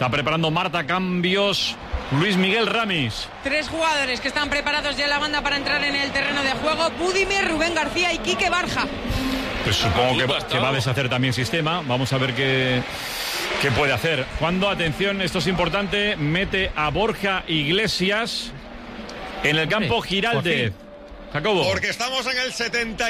Está preparando Marta cambios Luis Miguel Ramis. 3 jugadores que están preparados ya en la banda para entrar en el terreno de juego: Budimir, Rubén García y Quique Barja. Pues supongo que va a deshacer también sistema. Vamos a ver qué puede hacer. Cuando, atención, esto es importante, mete a Borja Iglesias en el campo Giraldez. Jacobo. Porque estamos en el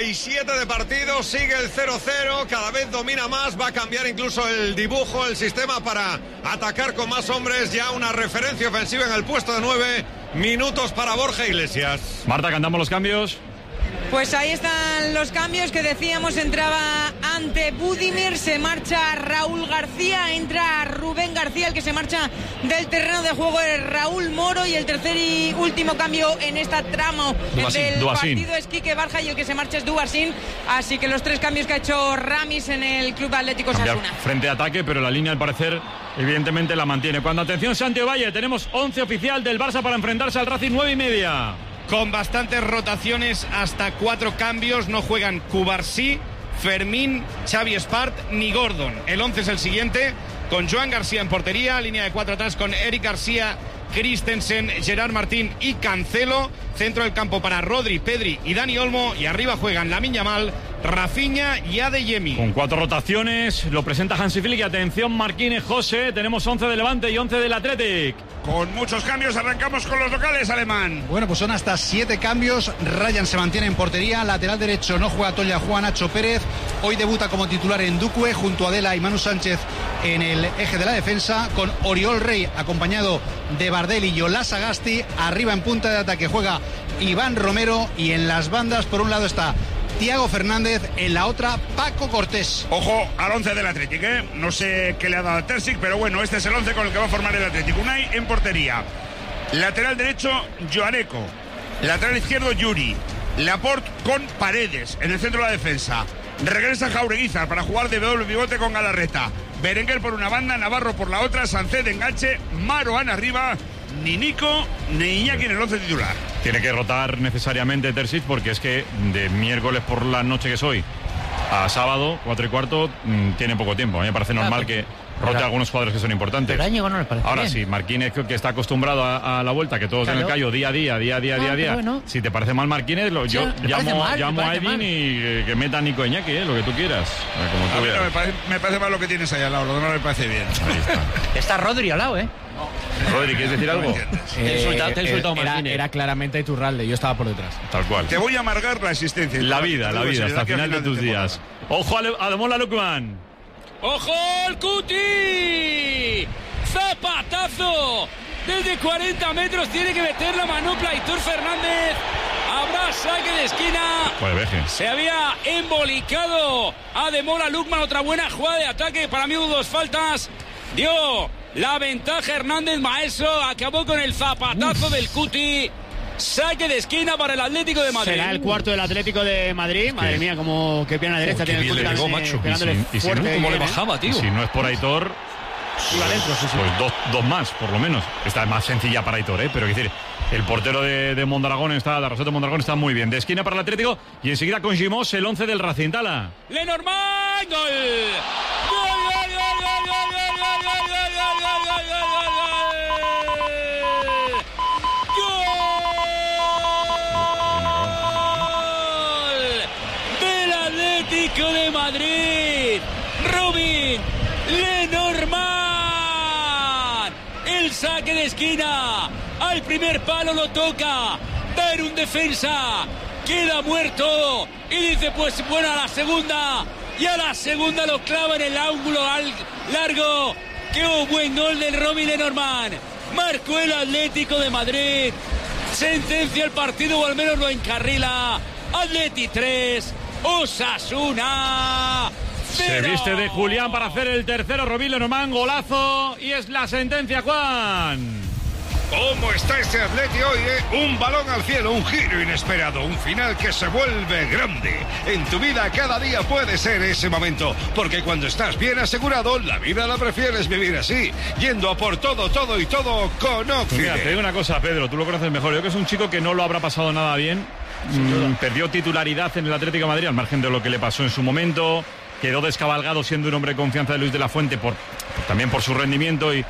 77 de partido, sigue el 0-0, cada vez domina más, va a cambiar incluso el dibujo, el sistema para atacar con más hombres, ya una referencia ofensiva en el puesto de 9 minutos para Borja Iglesias. Marta, ¿cantamos los cambios? Pues ahí están los cambios que decíamos. Entraba ante Budimir, se marcha Raúl García, entra Rubén García. El que se marcha del terreno de juego es Raúl Moro, y el tercer y último cambio en esta tramo del partido es Quique Barja, y el que se marcha es Dubasin. Así que los 3 cambios que ha hecho Ramis en el Club Atlético Osasuna. Frente a ataque, pero la línea al parecer evidentemente la mantiene. Cuando, atención, Santi Ovalle, tenemos 11 oficial del Barça para enfrentarse al Racing 9:30. Con bastantes rotaciones, hasta 4 cambios. No juegan Cubarsí, Fermín, Xavi Espart ni Gordon. El 11 es el siguiente, con Joan García en portería, línea de 4 atrás con Eric García, Christensen, Gerard Martín y Cancelo. Centro del campo para Rodri, Pedri y Dani Olmo, y arriba juegan Lamine Yamal, Rafinha y Adeyemi. Con 4 rotaciones, lo presenta Hansi Flick. Y atención, Marquínez, José, tenemos 11 de Levante y 11 del Athletic. Con muchos cambios, arrancamos con los locales, Alemán. Bueno, pues son hasta 7 cambios. Ryan se mantiene en portería, lateral derecho no juega Toya, juega Nacho Pérez. Hoy debuta como titular en Duque, junto a Adela y Manu Sánchez en el eje de la defensa, con Oriol Rey acompañado de Bardel y Yolas Sagasti. Arriba en punta de ataque juega Iván Romero, y en las bandas por un lado está Thiago Fernández, en la otra Paco Cortés. Ojo al 11 del Athletic, ¿eh? No sé qué le ha dado a Terzic, pero bueno, este es el 11 con el que va a formar el Athletic. Unai en portería, lateral derecho Joaneco, lateral izquierdo Yuri, Laporte con Paredes en el centro de la defensa. Regresa Jaureguizar para jugar de doble pivote con Galarreta. Berenguer por una banda, Navarro por la otra, Sancet de enganche, Marouane arriba. Ni Nico ni Iñaki en el 11 titular. Tiene que rotar necesariamente Terzic, porque es que de miércoles por la noche que es hoy a sábado, 4:15, tiene poco tiempo. A mí me parece normal que rote algunos jugadores que son importantes. Pero Áñigo no le parece ahora bien. Sí, Marquínez, que está acostumbrado a la vuelta, que todos en el callo día a día. Bueno. Si te parece mal Marquínez, yo llamo a Edwin y que meta a Nico Iñaki, lo que tú quieras. Como tú a mí me parece mal lo que tienes ahí al lado, lo demás me parece bien. Ahí está. Está Rodri al lado, ¿eh? Rodri, ¿quieres decir algo? Te he insultado Martínez. Era claramente Iturralde, yo estaba por detrás. Tal cual. Te voy a amargar la existencia. La vida, hasta el final de tus días. Ojo a Ademola Lookman. ¡Ojo al Cuti! ¡Zapatazo! Desde 40 metros tiene que meter la manopla Aitor Fernández. Habrá saque de esquina. Se había embolicado Ademola Lookman. Otra buena jugada de ataque. Para mí hubo 2 faltas. Dio la ventaja Hernández Maeso. Acabó con el zapatazo del Cuti. Saque de esquina para el Atlético de Madrid. Será el cuarto del Atlético de Madre mía, como qué pierna derecha tiene el Cuti también. Y si no, ¿cómo le bajaba, tío? Si no es por Aitor, iba dentro, sí. Pues dos más, por lo menos. Esta es más sencilla para Aitor, pero quiero decir, el portero de Mondragón está, de Rosete Mondragón, está muy bien. De esquina para el Atlético, y enseguida con Gimos, el 11 del Racing. Tala. Lenormand, gol. De Madrid, Robin Lenormand, el saque de esquina, al primer palo lo toca, ver un defensa, queda muerto y dice pues bueno a la segunda, y a la segunda lo clava en el ángulo largo. Qué buen gol del Robin Lenormand, marcó el Atlético de Madrid, sentencia el partido o al menos lo encarrila. Atleti 3, Osasuna 0. Se viste de Julián para hacer el tercero. Robin Lenormand, golazo, y es la sentencia, Juan. ¿Cómo está este Atleti hoy, Un balón al cielo, un giro inesperado, un final que se vuelve grande. En tu vida cada día puede ser ese momento, porque cuando estás bien asegurado, la vida la prefieres vivir así, yendo a por todo y todo con Occident. Mira, te digo una cosa, Pedro, tú lo conoces mejor. Yo creo que es un chico que no lo habrá pasado nada bien. Perdió titularidad en el Atlético de Madrid al margen de lo que le pasó en su momento. Quedó descabalgado siendo un hombre de confianza de Luis de la Fuente también por su rendimiento y